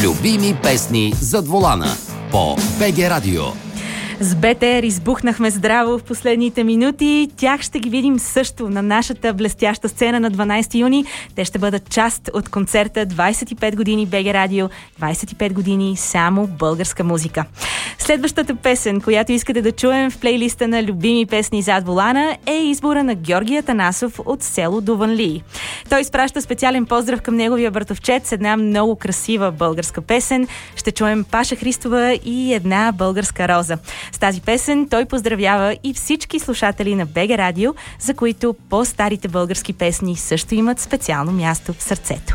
Любими песни зад волана по БГ Радио. С БТР избухнахме здраво в последните минути. Тях ще ги видим също на нашата блестяща сцена на 12 юни. Те ще бъдат част от концерта 25 години БГ Радио, 25 години само българска музика. Следващата песен, която искате да чуем в плейлиста на Любими песни зад волана, е избора на Георги Атанасов от село Дуванлии. Той изпраща специален поздрав към неговия братовчет с една много красива българска песен. Ще чуем Паша Христова и една българска роза. С тази песен той поздравява и всички слушатели на БГ Радио, за които по-старите български песни също имат специално място в сърцето.